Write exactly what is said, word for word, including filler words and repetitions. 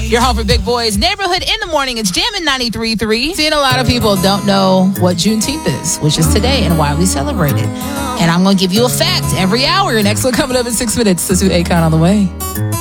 Your home for big boys. Neighborhood in the morning. It's Jammin' ninety-three point three. Seeing a lot of people don't know what Juneteenth is, which is today, and why we celebrate it. And I'm going to give you a fact every hour. Next one coming up in six minutes. This is Akon on the way.